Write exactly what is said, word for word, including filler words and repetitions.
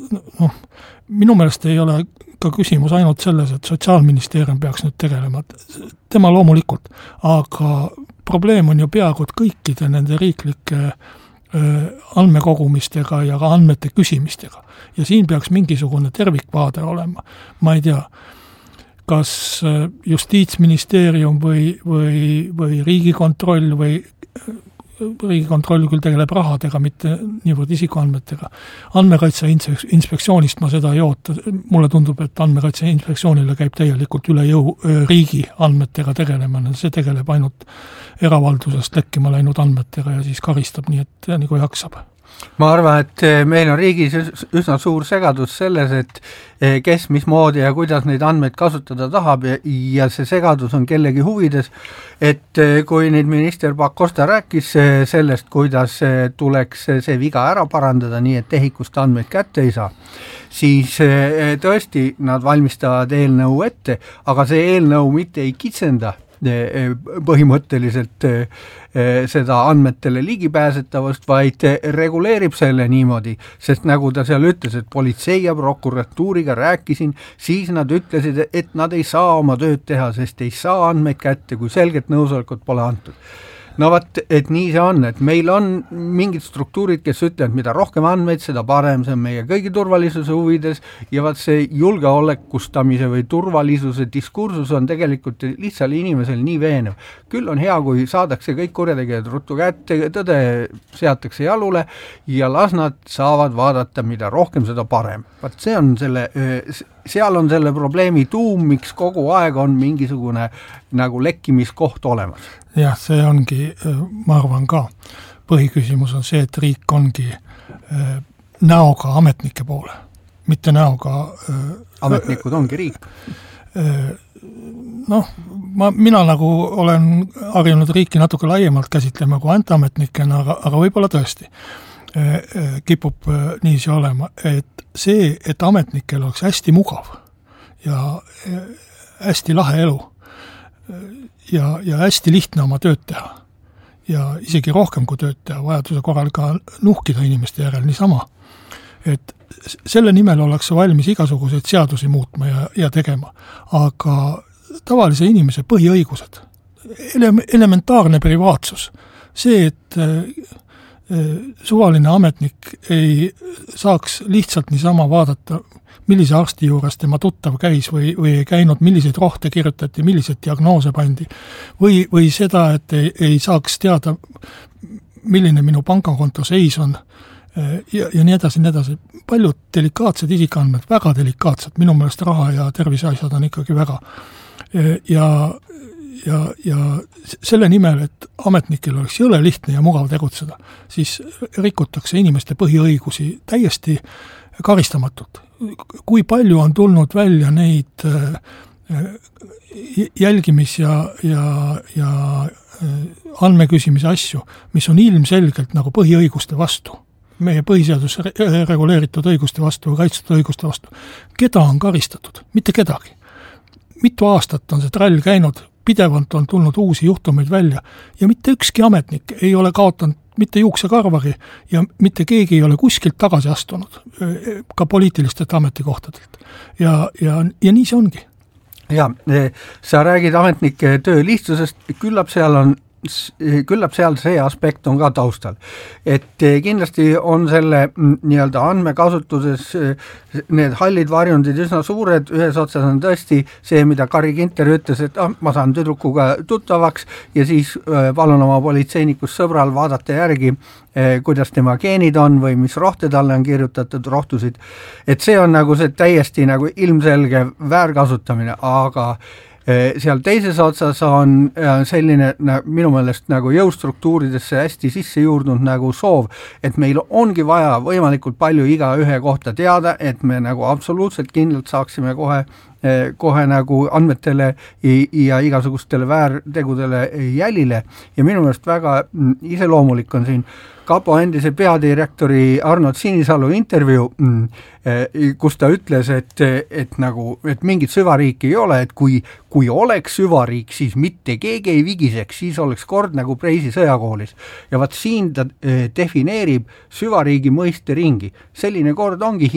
noh, minu meelest ei ole ka küsimus ainult selles, et Sotsiaalministeerium peaks nüüd tegelema. Tema loomulikult, aga probleem on ju peaaegu kõikide nende riiklike andmekogumistega ja ka andmete küsimistega. Ja siin peaks mingisugune tervikvaade olema. Ma ei tea, kas Justiitsministeerium või, või, või Riigikontroll või Riigikontroll küll tegeleb rahadega, mitte niivõrd isikuandmetega. Andmekaitse inspektsioonist ma seda ei oota. Mulle tundub, et andmekaitse inspektsioonile käib täielikult üle jõu riigi andmetega tegelemine. See tegeleb ainult eravaldusest lekkima läinud andmetega ja siis karistab nii, et nagu jaksab. Ma arvan, et meil on riigis üsna suur segadus selles, et kes mismoodi ja kuidas neid andmeid kasutada tahab ja see segadus on kellegi huvides, et kui nüüd minister Pakosta rääkis sellest, kuidas tuleks see viga ära parandada nii, et tehikust andmeid kätte ei saa, siis tõesti nad valmistavad eelnõu ette, aga see eelnõu mitte ei kitsenda põhimõtteliselt seda andmetele ligipääsetavust, vaid reguleerib selle niimoodi, sest nagu ta seal ütles, et politsei ja prokuratuuriga rääkisin, siis nad ütlesid, et nad ei saa oma tööd teha, sest ei saa andmeid kätte, kui selget nõusolekut pole antud. No vaat, et nii see on, et meil on mingid struktuurid, kes ütlevad, mida rohkem andmeid, seda parem, see on meie kõigi turvalisuse huvides ja vaat see julgeolekustamise või turvalisuse diskursus on tegelikult lihtsalt inimesel nii veenev. Küll on hea, kui saadakse kõik kurjategijad ruttu kätte, tõde seatakse jalule ja las nad saavad vaadata, mida rohkem, seda parem. Vaat see on selle, seal on selle probleemi tuum, miks kogu aeg on mingisugune nagu lekkimiskoht olemas. Jah, see ongi, ma arvan ka, põhiküsimus on see, et riik ongi näoga ametnike poole, mitte näoga... Ametnikud ongi riik. Noh, ma, mina nagu olen harjunud riiki natuke laiemalt käsitlema kui antametnikena, aga, aga võib-olla tõesti kipub niisi olema, et see, et ametnikel oleks hästi mugav ja hästi lahe elu, ja, ja hästi lihtne oma tööd teha ja isegi rohkem kui tööd teha, vajaduse korral ka nuhkida inimeste järel niisama, et selle nimel ollakse valmis igasuguseid seadusi muutma ja, ja tegema, aga tavalise inimese põhiõigused, ele- elementaarne privaatsus, see, et suvaline ametnik ei saaks lihtsalt niisama vaadata, millise arsti juures tema tuttav käis või, või ei käinud, milliseid rohte kirjutati, milliseid diagnoose pandi, või, või seda, et ei, ei saaks teada, milline minu pangakonto seis on ja, ja nii edasi, nii edasi. Paljud delikaatsed isikandmed, väga delikaatsed, minu meelest raha ja terviseasjad on ikkagi väga. Ja Ja, ja selle nimel, et ametnikel oleks jõle lihtne ja mugav tegutseda, siis rikutakse inimeste põhiõigusi täiesti karistamatult. Kui palju on tulnud välja neid jälgimis- ja, ja, ja andmeküsimise asju, mis on ilmselgelt nagu põhiõiguste vastu, meie põhiseadus reguleeritud õiguste vastu või kaitstud õiguste vastu. Keda on karistatud? Mitte kedagi. Mitu aastat on see trall käinud, pidevalt on tulnud uusi juhtumeid välja ja mitte ükski ametnik ei ole kaotanud mitte juuksekarvari ja mitte keegi ei ole kuskilt tagasi astunud, ka poliitilistelt ametikohtadelt. Ja, ja, ja nii see ongi. Ja, sa räägid ametnike töö lihtsusest, küllap seal on küllap seal see aspekt on ka taustal. Et kindlasti on selle nii-öelda andmekasutuses need hallid varjundid üsna suured, ühes otsas on tõesti see, mida Kari Ginter ütles, et ah, ma saan tüdrukuga tuttavaks ja siis palun oma politseinikust sõbral vaadata järgi, kuidas tema geenid on või mis rohte talle on kirjutatud, rohtusid. Et see on nagu see täiesti nagu ilmselge väärkasutamine, aga seal teises otsas on selline minu meelest nagu jõustruktuuridesse hästi sisse juurdunud nagu soov, et meil ongi vaja võimalikult palju iga ühe kohta teada, et me nagu absoluutselt kindlalt saaksime kohe, kohe nagu andmetele ja igasugustele väärtegudele jälile ja minu meelest väga iseloomulik on siin Kapo endise peadirektori Arnold Sinisalu intervjuu, kus ta ütles, et, et, nagu, et mingit süvariiki ei ole, et kui, kui oleks süvariik, siis mitte keegi ei vigiseks, siis oleks kord nagu Preisi sõjakoolis. Ja vaat siin ta defineerib süvariigi mõiste ringi. Selline kord ongi